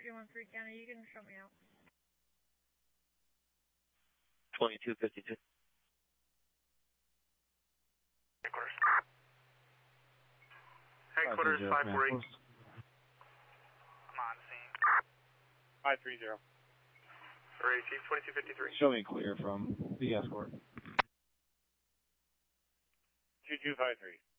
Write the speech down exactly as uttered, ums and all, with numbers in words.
thirty one three County, you can shut me out. twenty-two fifty-two. Headquarters. Headquarters, five four eight. I'm on scene. five three zero. Alright, Chief, twenty-two fifty-three. Show me clear from the escort. two two five three.